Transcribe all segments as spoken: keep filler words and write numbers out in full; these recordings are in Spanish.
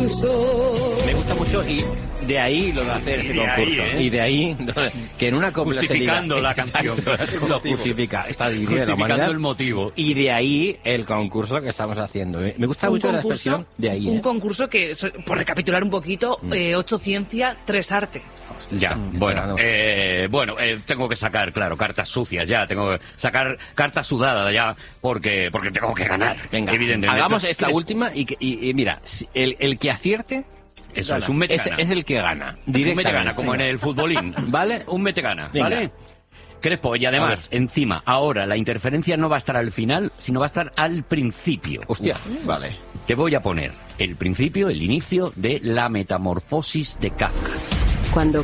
concurso. Me gusta mucho y de ahí lo de hacer ese concurso. Ahí, ¿eh? Y de ahí que en una copla se diga... Justificando la canción. Exacto, lo justifica. Está dividida la Justificando humanidad. el motivo. Y de ahí el concurso que estamos haciendo. Me gusta Un mucho la concurso- expresión de ahí. Un ¿eh? concurso que, so- por recapitular un poquito, Mm. eh, ocho ciencia, tres arte. Ya, Está- bueno, está- eh, bueno, eh, tengo que sacar, claro, cartas sucias ya, tengo que sacar cartas sudadas ya, porque porque tengo que ganar. Venga, evidentemente. hagamos esta ¿Quieres? última y, que- y, y mira, si- el, el que acierte Eso gana. es, un mete es, gana. es el que gana. Un mete Directamente. gana, como en el futbolín. ¿Vale? Un mete gana, Venga. ¿vale? Crespo, y además, encima, ahora la interferencia no va a estar al final, sino va a estar al principio. Hostia. Vale. Te voy a poner el principio, el inicio de la metamorfosis de Kafka. Cuando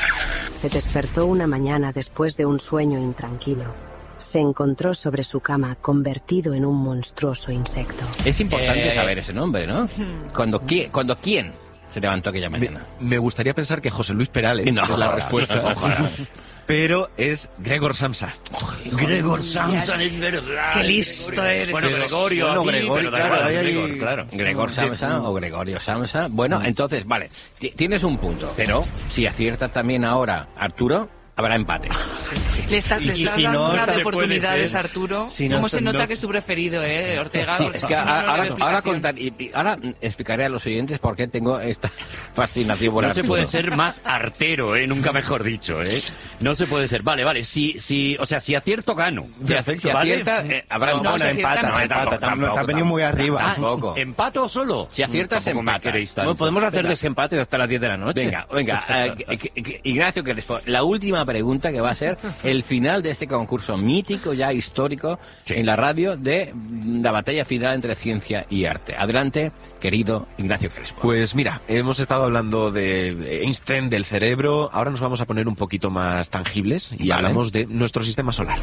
se despertó una mañana después de un sueño intranquilo, se encontró sobre su cama convertido en un monstruoso insecto. Es importante Eh, saber ese nombre, ¿no? Cuando, qui- cuando quién se levantó aquella Me, mañana. me gustaría pensar que José Luis Perales No, es la ojalá, respuesta. ojalá. Pero es Gregor Samsa. Gregor Samsa, es verdad. Qué listo eres. Bueno, Gregorio, Bueno, aquí, Gregorio, pero da claro, igual, ahí hay- Gregor, claro. Gregor Samsa o Gregorio Samsa. Bueno, entonces, vale, ti- tienes un punto, pero si acierta también ahora Arturo, habrá empate. Le estás, le Y estás si dando no, unas se puede oportunidades, ser. Arturo. Si no, ¿Cómo se esto nota no que es tu preferido, eh, Ortega? Sí, es que Si no, no ahora, le doy ahora, explicación. contar, y, y ahora explicaré a los oyentes por qué tengo esta fascinación por No se Arturo. puede ser más artero, ¿eh? Nunca mejor dicho, ¿eh? No se puede ser. Vale, vale. Si, si, o sea, si acierto, gano. Si, aci- si ¿Vale? acierta, eh, habrá No, empate. bueno, si empata, acierta, empata. tampoco, Tampoco, tampoco, está venido muy arriba. Ah, Tampoco. ¿Empato solo? Si aciertas, Tampoco me empata. queréis tanto. Bueno, podemos hacer Venga. desempate hasta las diez de la noche. Venga, venga, eh, que- que- Ignacio Crespo, la última pregunta que va a ser el final de este concurso mítico, ya histórico, Sí. en la radio de mm, la batalla final entre ciencia y arte. Adelante, querido Ignacio Crespo. Pues mira, hemos estado hablando de Einstein, del cerebro, ahora nos vamos a poner un poquito más tangibles y Vale. hablamos de nuestro sistema solar.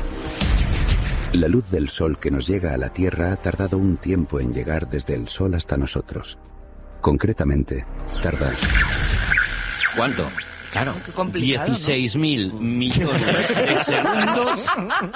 La luz del sol que nos llega a la Tierra ha tardado un tiempo en llegar desde el sol hasta nosotros. Concretamente, tarda ¿Cuánto? Claro. Qué complicado, ¿no? dieciséis mil millones de segundos,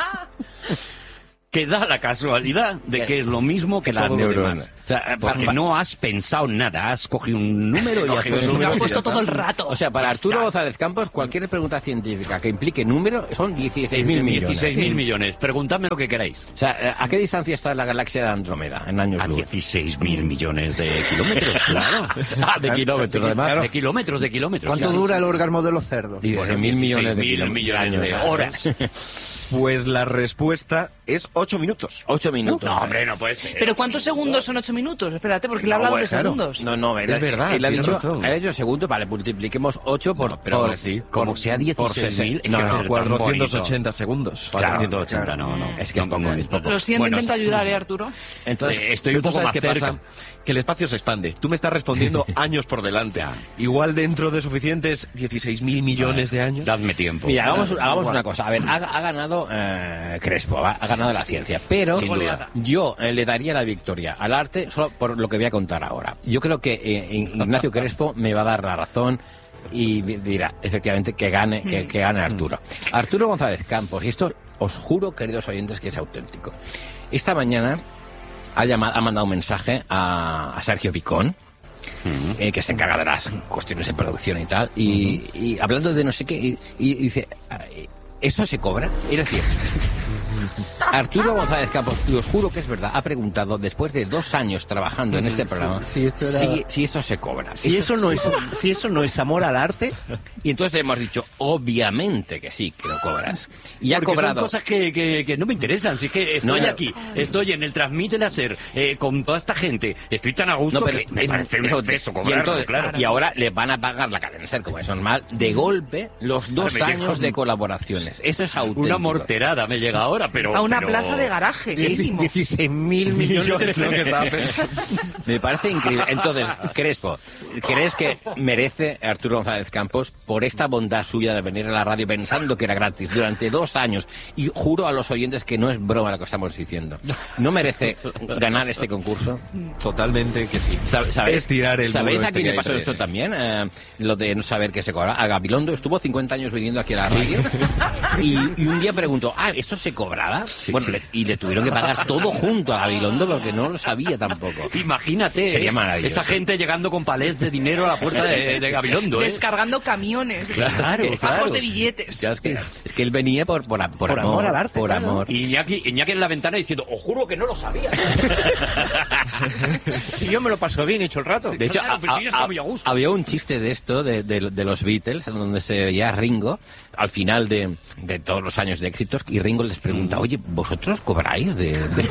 que da la casualidad de que es lo mismo que La todo lo neurona. demás. O sea, Porque pa- no has pensado nada, has cogido un número y has cogido un puesto número Lo has y puesto ya está. todo el rato. O sea, para Arturo González Campos, cualquier pregunta científica que implique número son dieciséis mil millones. dieciséis mil millones. Preguntadme lo que queráis. O sea, ¿a qué distancia está la galaxia de Andrómeda en años A luz? dieciséis mil millones de kilómetros, claro. Ah, de kilómetros, además. De kilómetros, de kilómetros. ¿Cuánto claro. dura el orgasmo de los cerdos? dieciséis mil millones de dieciséis mil kilómetros. millones de años. horas. Pues la respuesta es ocho minutos. Ocho minutos. No, hombre, no puede ser. ¿Pero cuántos segundos son ocho minutos? Espérate, porque le he No, hablado bueno, de claro. segundos. No, no, él, Es verdad, Él ha tienes dicho, razón. ha dicho segundos, vale, multipliquemos ocho por... No, pero por aún así, como sea dieciséis mil, es que no, va a no, ser tan cuatrocientos bonito. ochenta segundos. cuatrocientos ochenta, no, no. Es que es No, poco, no, es poco. Lo siento, Bueno, intento ayudar, ¿eh, Arturo? Entonces, Eh, estoy Pero un tú poco sabes más qué cerca. pasa, que el espacio se expande. Tú me estás respondiendo años por delante. Ya. Igual dentro de suficientes dieciséis mil millones de años. Dadme tiempo. mira, hagamos, Nada, hagamos igual. una cosa. A ver, ha, ha ganado eh, Crespo, ¿va? ha ganado la ciencia, pero Sin duda. yo eh, le daría la victoria al arte solo por lo que voy a contar ahora. Yo creo que eh, Ignacio Crespo me va a dar la razón y di- dirá, efectivamente, que gane, que, que gane Arturo. Arturo González Campos, y esto os juro, queridos oyentes, que es auténtico. Esta mañana ha, llamado, ha mandado un mensaje a, a Sergio Picón, eh, que se encarga de las cuestiones de producción y tal, y, y hablando de no sé qué, y, y dice, ¿eso se cobra? Es decir, Arturo González Campos, y os juro que es verdad, ha preguntado, después de dos años trabajando en este programa, sí, esto era- si, si esto se cobra. Si eso no es, si eso no es amor al arte, Y entonces le hemos dicho, obviamente que sí, que lo cobras. Y ha Porque cobrado... son cosas que, que, que no me interesan. Si es que estoy No, no. aquí, estoy en el Transmite Láser eh, con toda esta gente. Estoy tan a gusto No, pero que me es- parece un eso- exceso y, cobrarlo, entonces- claro. y ahora le van a pagar la cadena SER, como es normal, de golpe los dos Ahora me llega años un- de colaboraciones. Eso es auténtico. Una morterada me llega ahora, pero... A una pero- plaza de garaje. Buenísimo. dieciséis mil millones de lo que estaba pensando. Me parece increíble. Entonces, Crespo, ¿crees que merece Arturo González Campos por esta bondad suya de venir a la radio pensando que era gratis durante dos años? Y juro a los oyentes que no es broma lo que estamos diciendo. ¿No merece ganar este concurso? Totalmente que sí. ¿Sabe- ¿Sabéis, Es tirar el ¿sabéis muro a quién este le que pasó hay esto de- también? Eh, lo de no saber qué se cobra. A Gabilondo estuvo cincuenta años viniendo aquí a la radio y, y un día preguntó, ah, ¿esto se cobra? parada. Bueno, le- y le tuvieron que pagar todo junto a Gabilondo porque no lo sabía tampoco. Imagínate, Sería ¿eh? maravilloso. Esa gente llegando con palés de dinero a la puerta de, de Gabilondo, ¿eh? Descargando camiones, Claro, fajos claro. de billetes. Ya, es, que, es que él venía por, por, por, Por amor al arte, Por claro. amor. Y Iñaki, Iñaki en la ventana diciendo, os juro que no lo sabía. Si yo me lo paso bien, he hecho el rato. De hecho, Claro, pero a- sí, a- está muy a gusto. había un chiste de esto, de, de- de los Beatles, en donde se veía a Ringo, al final de, de todos los años de éxitos, y Ringo les pregunta, oye, ¿vosotros cobráis de, de,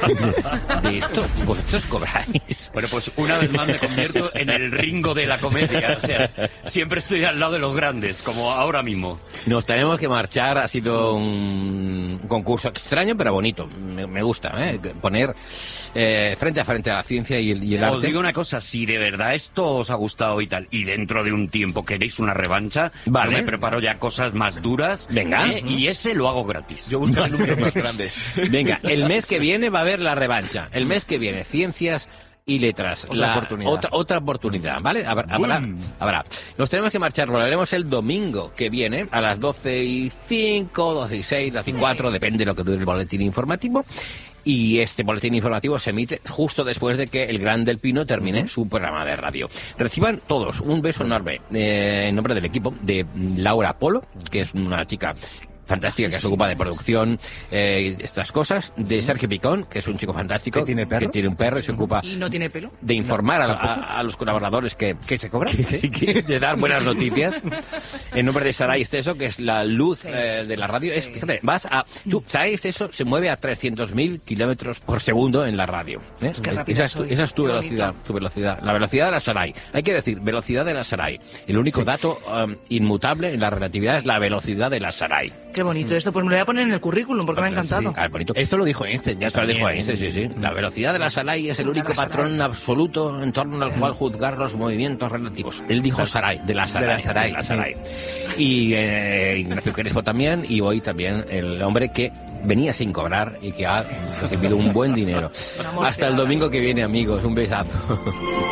de esto? ¿Vosotros cobráis? Bueno, pues una vez más me convierto en el Ringo de la comedia. O sea, siempre estoy al lado de los grandes, como ahora mismo. Nos tenemos que marchar, ha sido un concurso extraño, pero bonito. Me, me gusta, ¿eh? Poner eh, frente a frente a la ciencia y el, y el Os arte. digo una cosa, si de verdad esto os ha gustado y tal, y dentro de un tiempo queréis una revancha, Vale. yo me preparo ya cosas más duras. Venga. ¿eh? Y ese lo hago gratis. Yo busco números más grandes. Venga, el mes que viene va a haber la revancha. El mes que viene, ciencias y letras. Otra La- oportunidad. Otra, otra oportunidad, ¿vale? Habrá, habrá, habrá. Nos tenemos que marchar, lo haremos el domingo que viene a las doce y cinco, doce y seis, doce y cuatro, depende de lo que dure el boletín informativo. Y este boletín informativo se emite justo después de que el Gran del Pino termine su programa de radio. Reciban todos un beso enorme eh, en nombre del equipo de Laura Polo, que es una chica fantástica que se ocupa de producción, eh, estas cosas, de Sergio Picón, que es un chico fantástico, ¿Que tiene perro? que tiene un perro y se ocupa Y no tiene pelo. de informar a, a- a los colaboradores que, ¿Que se cobra? que- sí, que- de dar buenas noticias. En nombre de Saray Esteso, que es la luz eh, de la radio. Es, fíjate, vas a, tú, Saray Esteso se mueve a trescientos mil kilómetros por segundo en la radio. ¿eh? Qué rápida esa, es tu, soy. esa es tu Qué velocidad, bonito. tu velocidad, la velocidad de la Saray. Hay que decir, velocidad de la Saray. El único dato um, inmutable en la relatividad es la velocidad de la Saray. Qué bonito esto, pues me lo voy a poner en el currículum porque me ha encantado. Ah, bonito. Esto lo dijo Einstein, ya Esto lo dijo también. Einstein, sí, sí. La velocidad de la Saray es el único patrón absoluto en torno al cual juzgar los movimientos relativos. Él dijo Saray, de la Saray. De la Saray, de la Saray. Y eh, Ignacio Crespo también, y hoy también el hombre que venía sin cobrar y que ha recibido un buen dinero. Un amor Hasta el que da. domingo que viene, amigos. Un besazo.